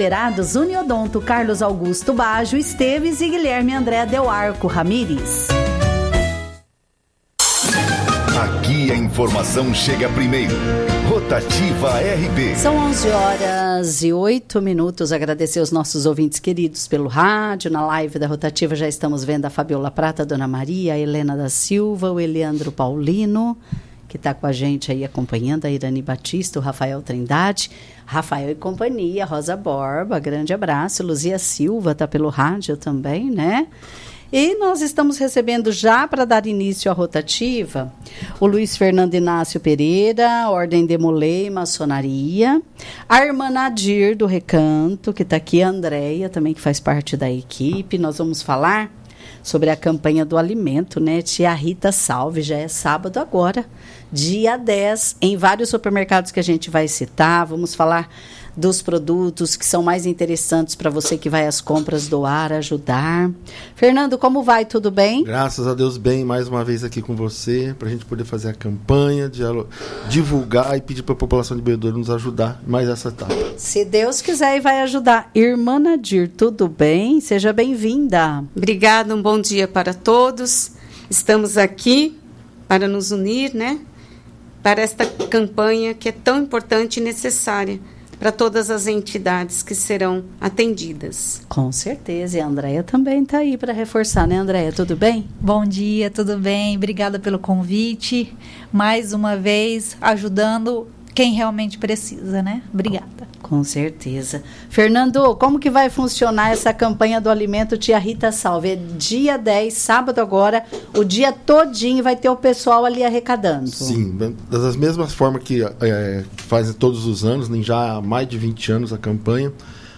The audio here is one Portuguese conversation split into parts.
esperados Uniodonto Carlos Augusto Baggio Esteves e Guilherme André Delarco Ramires. Aqui a informação chega primeiro. Rotativa RB. São 11h08. Agradecer aos nossos ouvintes queridos pelo rádio. Na live da Rotativa já estamos vendo a Fabiola Prata, a Dona Maria, a Helena da Silva, o Eleandro Paulino, que está com a gente aí acompanhando, a Irani Batista, o Rafael Trindade, Rafael e companhia, Rosa Borba, grande abraço. Luzia Silva está pelo rádio também, né? E nós estamos recebendo já para dar início à rotativa o Luiz Fernando Inácio Pereira, Ordem Demolei, Maçonaria, a irmã Nadir do Recanto, que está aqui, a Andréia também, que faz parte da equipe. Nós vamos falar sobre a campanha do alimento, né? Tia Rita Salve, já é sábado agora, dia 10, em vários supermercados que a gente vai citar. Vamos falar dos produtos que são mais interessantes para você que vai às compras doar, ajudar. Fernando, como vai? Tudo bem? Graças a Deus, bem, mais uma vez aqui com você, para a gente poder fazer a campanha, divulgar e pedir para a população de Bebedouro nos ajudar mais essa etapa. Se Deus quiser, e vai ajudar. Irmã Nadir, tudo bem? Seja bem-vinda. Obrigada, um bom dia para todos. Estamos aqui para nos unir, né? Para esta campanha que é tão importante e necessária para todas as entidades que serão atendidas. Com certeza, e a Andréia também está aí para reforçar, né, Andréia? Tudo bem? Bom dia, tudo bem? Obrigada pelo convite. Mais uma vez, ajudando quem realmente precisa, né? Obrigada. Com certeza. Fernando, como que vai funcionar essa campanha do alimento Tia Rita Salve? É dia 10, sábado agora, o dia todinho vai ter o pessoal ali arrecadando. Sim, das mesmas formas que fazem todos os anos, nem já há mais de 20 anos a campanha.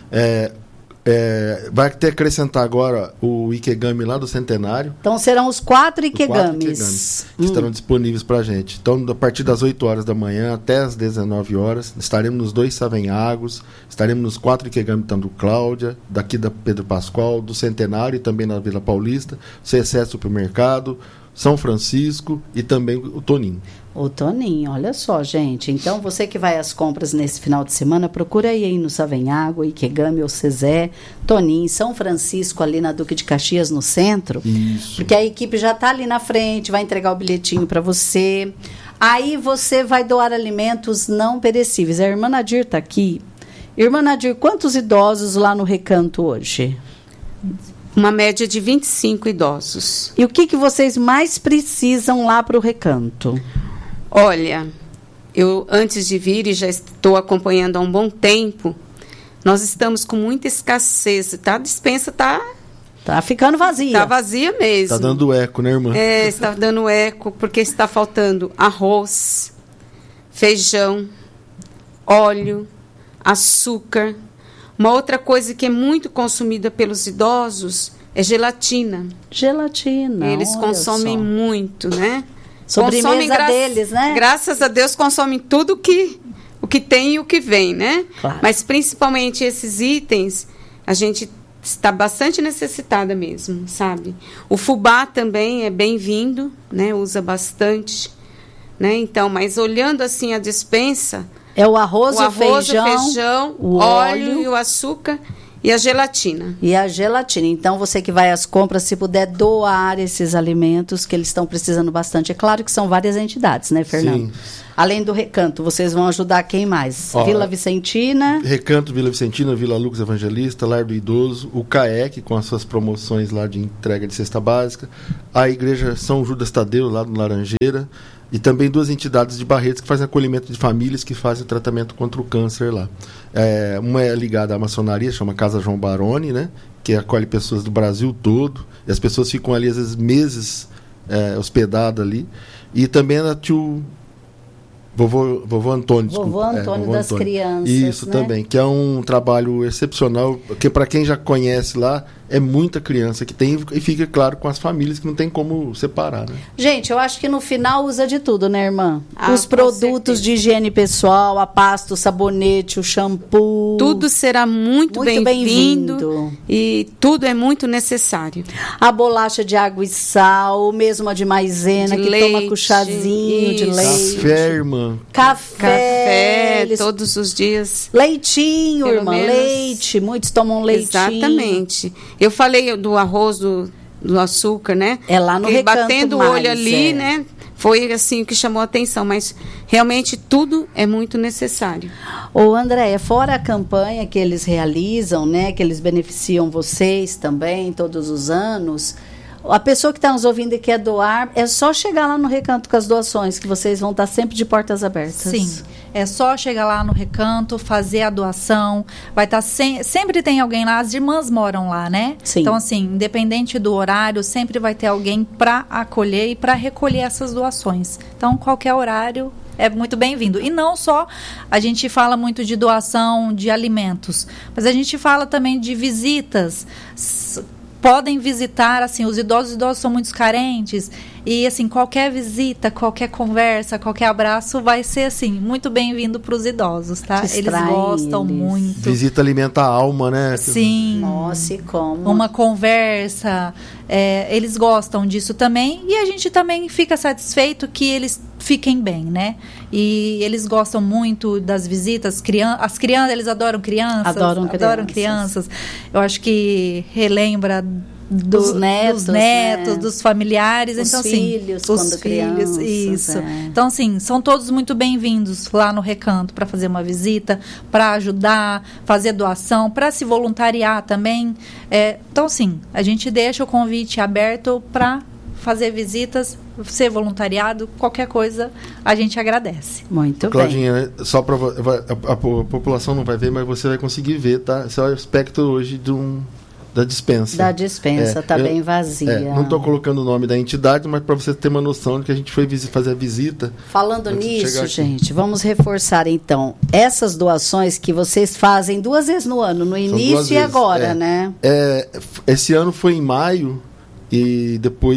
Vai ter que acrescentar agora o Ikegami lá do Centenário. Então serão os 4 Ikegamis que estarão disponíveis para a gente. Então, a partir das 8 horas da manhã até as 19 horas, estaremos nos 2 Savenhagos, estaremos nos 4 Ikegami, tanto do Cláudia, daqui da Pedro Pascoal, do Centenário e também na Vila Paulista, CSS Supermercado, São Francisco e também o Toninho. O Toninho, olha só, gente. Então, você que vai às compras nesse final de semana, procura aí no Savenhago, Ikegami ou Cezé, Toninho, São Francisco, ali na Duque de Caxias, no centro. Isso. Porque a equipe já está ali na frente, vai entregar o bilhetinho para você. Aí você vai doar alimentos não perecíveis. A irmã Nadir está aqui. Irmã Nadir, quantos idosos lá no Recanto hoje? Uma média de 25 idosos. E o que vocês mais precisam lá para o Recanto? Olha, eu antes de vir e já estou acompanhando há um bom tempo, nós estamos com muita escassez, tá? A despensa tá ficando vazia. Tá vazia mesmo. Tá dando eco, né, irmã? Está dando eco, porque está faltando arroz, feijão, óleo, açúcar. Uma outra coisa que é muito consumida pelos idosos é gelatina. Gelatina. Eles consomem muito, né? Sobremesa deles, né? Graças a Deus consomem tudo o que tem e o que vem, né? Claro. Mas principalmente esses itens, a gente está bastante necessitada mesmo, sabe? O fubá também é bem-vindo, né? Usa bastante, né? Então, mas olhando assim a despensa, é o arroz, o feijão, o óleo e o açúcar e a gelatina. E a gelatina. Então, você que vai às compras, se puder doar esses alimentos, que eles estão precisando bastante. É claro que são várias entidades, né, Fernando? Sim. Além do Recanto, vocês vão ajudar quem mais? Vila Vicentina. Recanto, Vila Vicentina, Vila Lucas Evangelista, Lar do Idoso, o CAEC, com as suas promoções lá de entrega de cesta básica, a Igreja São Judas Tadeu, lá no Laranjeira, e também 2 entidades de Barretos que fazem acolhimento de famílias que fazem tratamento contra o câncer lá. Uma é ligada à maçonaria, chama Casa João Baroni, né? Que acolhe pessoas do Brasil todo. E as pessoas ficam ali, às vezes, meses hospedadas ali. E também a Vovô Antônio, desculpa. Vovô Antônio das crianças. Isso, né? Também, que é um trabalho excepcional, porque para quem já conhece lá, é muita criança que tem, e fica claro com as famílias que não tem como separar, né? Gente, eu acho que no final usa de tudo, né, irmã? Os Com produtos certeza. de higiene pessoal, a pasta, o sabonete, o shampoo. Tudo será muito bem-vindo e tudo é muito necessário. A bolacha de água e sal, mesmo a de maisena, De que leite, toma com chazinho de isso. leite. Café, irmã. Café. Eles- todos os dias. Leitinho, Pelo irmã, menos. leite. Muitos tomam leitinho. Exatamente. Eu falei do arroz, do açúcar, né? É lá no Porque Recanto batendo o mais, olho ali, é. né? Foi assim o que chamou a atenção, mas realmente tudo é muito necessário. Ô, Andréia, fora a campanha que eles realizam, né, que eles beneficiam vocês também todos os anos, a pessoa que está nos ouvindo e quer doar, é só chegar lá no Recanto com as doações, que vocês vão estar sempre de portas abertas. Sim, é só chegar lá no Recanto, fazer a doação, vai estar sempre tem alguém lá, as irmãs moram lá, né? Sim. Então, assim, independente do horário, sempre vai ter alguém para acolher e para recolher essas doações. Então, qualquer horário é muito bem-vindo. E não só a gente fala muito de doação de alimentos, mas a gente fala também de visitas. Podem visitar, assim, os idosos são muito carentes e, assim, qualquer visita, qualquer conversa, qualquer abraço vai ser, assim, muito bem-vindo para os idosos, tá? Eles Distrai gostam eles. muito. Visita alimenta a alma, né? Sim. Nossa, e como? Uma conversa, eles gostam disso também e a gente também fica satisfeito que eles fiquem bem, né? E eles gostam muito das visitas, as crianças, eles adoram crianças. Adoram crianças. Eu acho que relembra Dos netos, né? dos familiares. Os então, filhos, assim, os quando filhos, crianças, isso. é. Então, assim, são todos muito bem-vindos lá no Recanto para fazer uma visita, para ajudar, fazer doação, para se voluntariar também. Então, sim, a gente deixa o convite aberto para fazer visitas, ser voluntariado, qualquer coisa, a gente agradece. Muito bem. Claudinha, só para a população não vai ver, mas você vai conseguir ver, tá? Esse é o aspecto hoje da dispensa. Da dispensa, está bem vazia. Não estou colocando o nome da entidade, mas para você ter uma noção de que a gente foi fazer a visita. Falando antes de nisso, chegar aqui. gente, vamos reforçar então essas doações que vocês fazem 2 vezes no ano, no São início 2 e vezes, agora, né? Esse ano foi em maio e depois